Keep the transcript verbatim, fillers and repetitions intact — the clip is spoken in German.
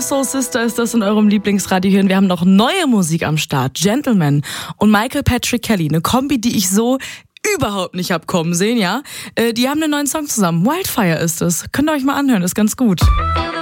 Soul Sister ist das in eurem Lieblingsradio hier. Und wir haben noch neue Musik am Start. Gentleman und Michael Patrick Kelly. Eine Kombi, die ich so überhaupt nicht hab kommen sehen, ja. Äh, die haben einen neuen Song zusammen. Wildfire ist es. Könnt ihr euch mal anhören, ist ganz gut.